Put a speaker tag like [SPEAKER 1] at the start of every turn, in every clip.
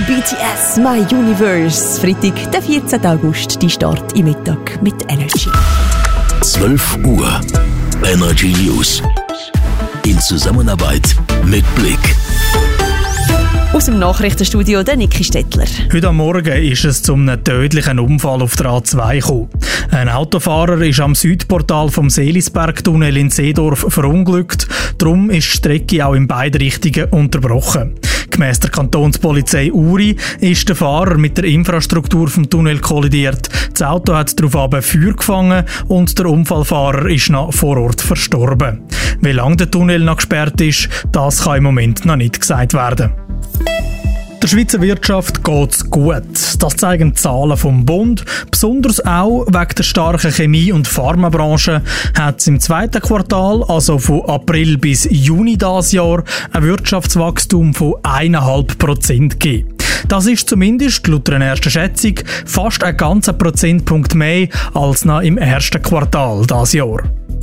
[SPEAKER 1] BTS, My Universe. Freitag, der 14. August, die Start im Mittag mit Energy.
[SPEAKER 2] 12 Uhr. Energy News. In Zusammenarbeit mit Blick.
[SPEAKER 1] Aus dem Nachrichtenstudio der Niki Stettler.
[SPEAKER 3] Heute am Morgen ist es zu einem tödlichen Unfall auf der A2 gekommen. Ein Autofahrer ist am Südportal vom Seelisbergtunnel in Seedorf verunglückt. Darum ist die Strecke auch in beide Richtungen unterbrochen. Gemäss der Kantonspolizei Uri ist der Fahrer mit der Infrastruktur vom Tunnel kollidiert. Das Auto hat daraufhin Feuer gefangen und der Unfallfahrer ist noch vor Ort verstorben. Wie lange der Tunnel noch gesperrt ist, das kann im Moment noch nicht gesagt werden. Der Schweizer Wirtschaft geht's gut. Das zeigen die Zahlen vom Bund. Besonders auch wegen der starken Chemie- und Pharmabranche hat es im zweiten Quartal, also von April bis Juni dieses Jahr, ein Wirtschaftswachstum von 1,5% gegeben. Das ist zumindest laut einer ersten Schätzung fast ein ganzer Prozentpunkt mehr als noch im ersten Quartal dieses Jahr.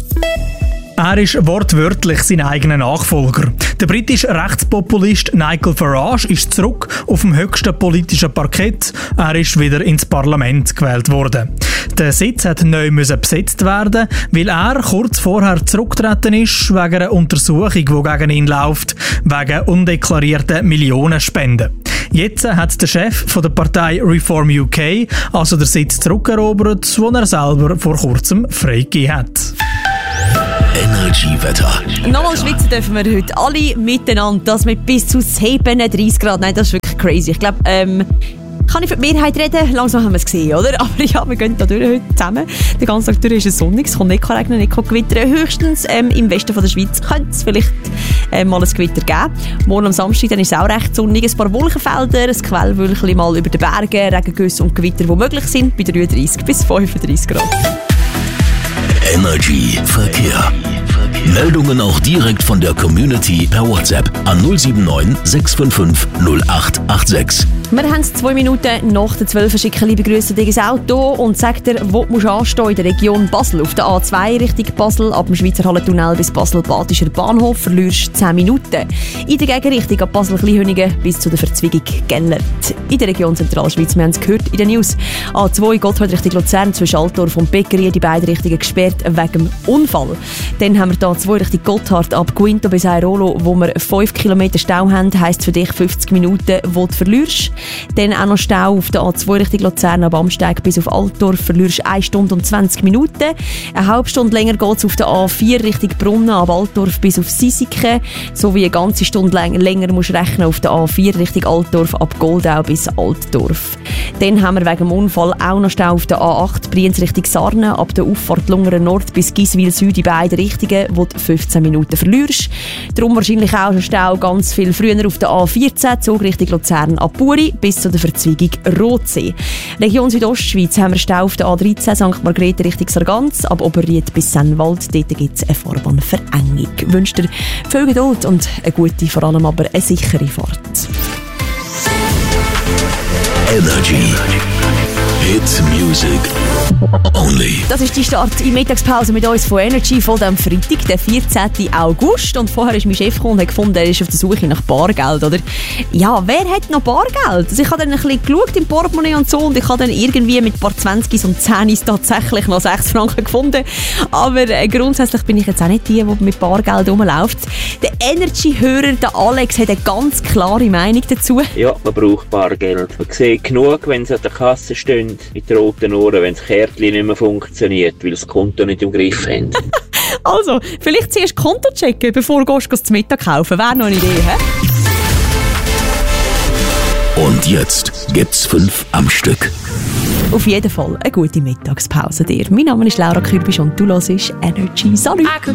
[SPEAKER 3] Er ist wortwörtlich sein eigener Nachfolger. Der britische Rechtspopulist Nigel Farage ist zurück auf dem höchsten politischen Parkett. Er ist wieder ins Parlament gewählt worden. Der Sitz hat neu besetzt werden, weil er kurz vorher zurückgetreten ist wegen einer Untersuchung, die gegen ihn läuft, wegen undeklarierten Millionenspenden. Jetzt hat der Chef von der Partei Reform UK also den Sitz zurückerobert, den er selber vor kurzem freigegeben hat.
[SPEAKER 2] Energiewetter.
[SPEAKER 1] Nochmal schwitzen dürfen wir heute alle miteinander. Das mit bis zu 37 Grad. Nein, das ist wirklich crazy. Ich glaube, kann ich für die Mehrheit reden? Langsam haben wir es gesehen, oder? Aber ja, wir gehen da durch heute zusammen. Den ganzen Tag durch ist es sonnig. Es kommt nicht regnen, nicht gewittern. Höchstens im Westen von der Schweiz könnte es vielleicht mal ein Gewitter geben. Morgen am Samstag dann ist es auch recht sonnig. Ein paar Wolkenfelder, ein Quellwölkchen mal über den Bergen, Regengüsse und Gewitter, die möglich sind, bei 33 bis 35 Grad.
[SPEAKER 2] Energy Verkehr. Meldungen auch direkt von der Community per WhatsApp an 079 655 0886.
[SPEAKER 1] Wir haben es 2 Minuten nach der 12 schicken liebe Grüße dir ins Auto und sagt dir, wo du anstehen in der Region Basel. Auf der A2 Richtung Basel, ab dem Schweizer Hallentunnel bis Basel-Badischer Bahnhof verlierst 10 Minuten. In der Gegenrichtung ab Basel-Kleinhönigen bis zu der Verzweigung Gellert. In der Region Zentralschweiz, wir haben es gehört in den News. A2 Gotthard Richtung Luzern zwischen Altdorf und Beckerie, die beiden Richtungen gesperrt wegen dem Unfall. Dann haben wir da A2 Richtung Gotthard ab Guinto bis Airolo, wo wir 5 Kilometer Stau haben, heisst für dich 50 Minuten, wo du verlierst. Dann auch noch Stau auf der A2 Richtung Luzern ab Amsteig bis auf Altdorf, verlierst 1 Stunde und 20 Minuten. Eine halbe Stunde länger geht es auf der A4 Richtung Brunnen ab Altdorf bis auf Sisiken, sowie eine ganze Stunde länger musst du rechnen auf der A4 Richtung Altdorf ab Goldau bis Altdorf. Dann haben wir wegen dem Unfall auch noch Stau auf der A8 Brienz Richtung Sarne ab der Auffahrt Lungeren Nord bis Giswil Süd in beiden Richtungen, wo du 15 Minuten verlierst. Darum wahrscheinlich auch schon Stau ganz viel früher auf der A14 Zug Richtung Luzern ab Buri bis zu der Verzweigung Rotsee. Region Südostschweiz haben wir Stau auf der A13 St. Margrethe Richtung Sargans ab Oberried bis Sennwald. Dort gibt es eine Fahrbahnverengung. Ich wünsche dir viel Geduld und eine gute, vor allem aber eine sichere Fahrt.
[SPEAKER 2] Energy. Hit Music Only.
[SPEAKER 1] Das ist die Start in Mittagspause mit uns von Energy von dem Freitag, der 14. August. Und vorher ist mein Chef gekommen und hat gefunden, er ist auf der Suche nach Bargeld, oder? Ja, wer hat noch Bargeld? Also ich habe dann ein bisschen geschaut im Portemonnaie und so und ich habe dann irgendwie mit ein paar 20s und 10s tatsächlich noch 6 Franken gefunden. Aber grundsätzlich bin ich jetzt auch nicht die mit Bargeld rumläuft. Der Energy-Hörer, der Alex, hat eine ganz klare Meinung dazu.
[SPEAKER 4] Ja, man braucht Bargeld. Man sieht genug, wenn sie an der Kasse stehen, mit roten Ohren, wenn das Kärtchen nicht mehr funktioniert, weil das Konto nicht im Griff haben.
[SPEAKER 1] Also, vielleicht zuerst Konto checken, bevor du zum Mittag kaufen. Wäre noch eine Idee, hä?
[SPEAKER 2] Und jetzt gibt's 5 am Stück.
[SPEAKER 1] Auf jeden Fall eine gute Mittagspause dir. Mein Name ist Laura Kürbisch und du hörst Energy. Salut!